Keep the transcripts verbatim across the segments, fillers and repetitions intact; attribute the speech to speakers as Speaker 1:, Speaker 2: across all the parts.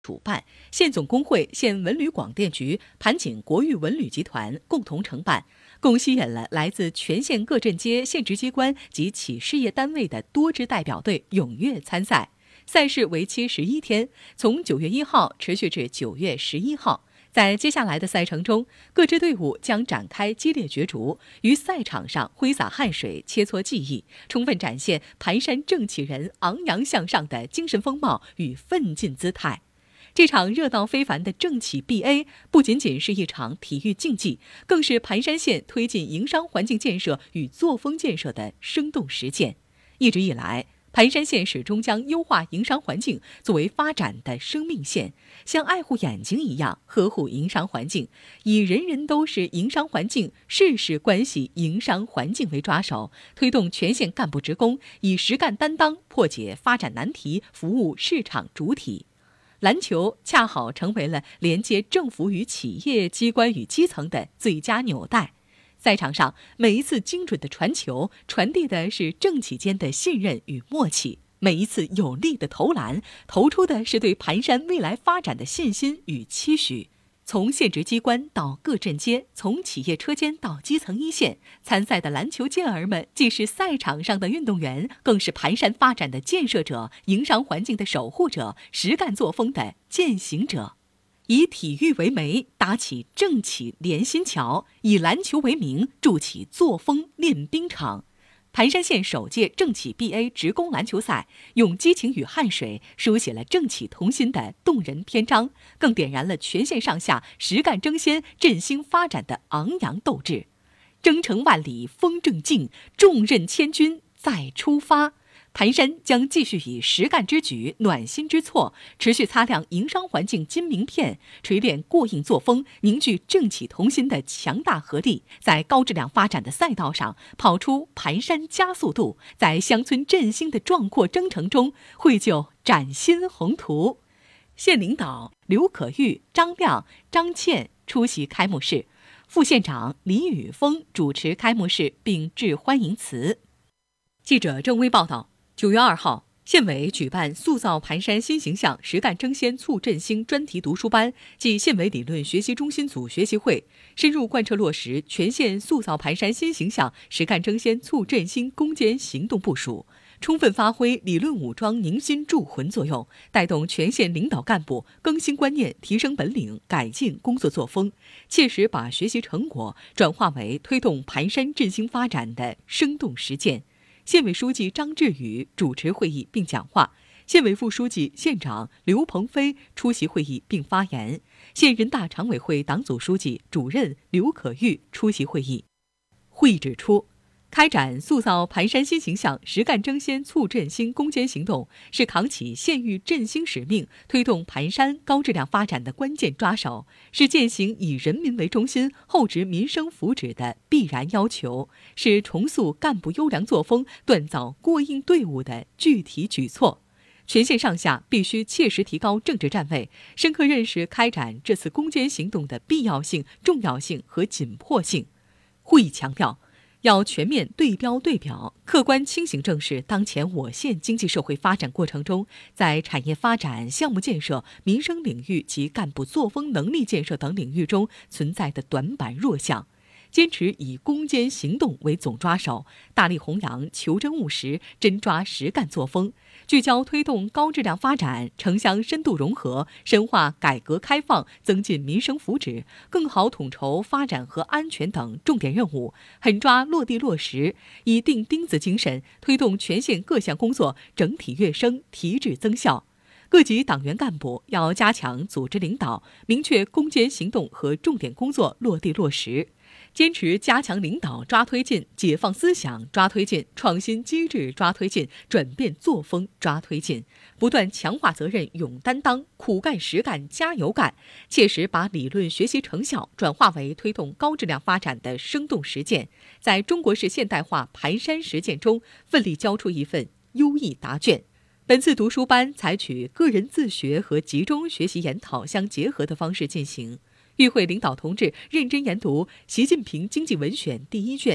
Speaker 1: 主办，县总工会、县文旅广电局、盘锦国域文旅集团共同承办，共吸引了来自全县各镇街县直机关及企事业单位的多支代表队踊跃参赛。赛事为期十一天，从九月一号持续至九月十一号。在接下来的赛程中，各支队伍将展开激烈角逐，于赛场上挥洒汗水、切磋技艺，充分展现盘山正气人昂扬向上的精神风貌与奋进姿态。这场热闹非凡的政企 B A 不仅仅是一场体育竞技，更是盘山县推进营商环境建设与作风建设的生动实践。一直以来，盘山县始终将优化营商环境作为发展的生命线，像爱护眼睛一样呵护营商环境，以人人都是营商环境、事事关系营商环境为抓手，推动全县干部职工以实干担当破解发展难题，服务市场主体。篮球恰好成为了连接政府与企业、机关与基层的最佳纽带。赛场上，每一次精准的传球，传递的是政企间的信任与默契；每一次有力的投篮，投出的是对盘山未来发展的信心与期许。从县直机关到各镇街，从企业车间到基层一线，参赛的篮球健儿们既是赛场上的运动员，更是盘山发展的建设者、营商环境的守护者、实干作风的践行者。以体育为媒，搭起政企联心桥；以篮球为名，筑起作风练兵场。盘山县首届政企 B A 职工篮球赛用激情与汗水书写了政企同心的动人篇章，更点燃了全县上下实干争先、振兴发展的昂扬斗志。征程万里风正劲，重任千钧再出发。盘山将继续以实干之举、暖心之措，持续擦亮营商环境金名片，锤炼过硬作风，凝聚政企同心的强大合力，在高质量发展的赛道上跑出盘山加速度，在乡村振兴的壮阔征程中绘就崭新宏图。县领导刘可玉、张亮、张倩出席开幕式，副县长李宇峰主持开幕式并致欢迎词。记者郑微报道，九月二号，县委举办塑造盘山新形象实干争先促振兴专题读书班暨县委理论学习中心组学习会，深入贯彻落实全县塑造盘山新形象实干争先促振兴攻坚行动部署，充分发挥理论武装凝心铸魂作用，带动全县领导干部更新观念、提升本领、改进工作作风，切实把学习成果转化为推动盘山振兴发展的生动实践。县委书记张志宇主持会议并讲话，县委副书记、县长刘鹏飞出席会议并发言，县人大常委会党组书记、主任刘可玉出席会议。会议指出，开展塑造盘山新形象实干争先促振兴攻坚行动，是扛起县域振兴使命、推动盘山高质量发展的关键抓手，是践行以人民为中心、厚植民生福祉的必然要求，是重塑干部优良作风、锻造过硬队伍的具体举措。全县上下必须切实提高政治站位，深刻认识开展这次攻坚行动的必要性、重要性和紧迫性。会议强调，要全面对标对表，客观清醒正视当前我县经济社会发展过程中，在产业发展、项目建设、民生领域及干部作风能力建设等领域中存在的短板弱项，坚持以攻坚行动为总抓手，大力弘扬求真务实、真抓实干作风，聚焦推动高质量发展、城乡深度融合、深化改革开放、增进民生福祉，更好统筹发展和安全等重点任务，狠抓落地落实，以钉钉子精神推动全县各项工作整体跃升、提质增效。各级党员干部要加强组织领导，明确攻坚行动和重点工作落地落实，坚持加强领导抓推进、解放思想抓推进、创新机制抓推进、转变作风抓推进，不断强化责任勇担当、苦干实干加油干，切实把理论学习成效转化为推动高质量发展的生动实践，在中国式现代化盘山实践中奋力交出一份优异答卷。本次读书班采取个人自学和集中学习研讨相结合的方式进行。与会领导同志认真研读《习近平经济文选》第一卷，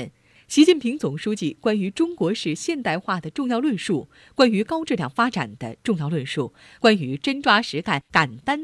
Speaker 1: 习近平总书记关于中国式现代化的重要论述，关于高质量发展的重要论述，关于真抓实干、敢担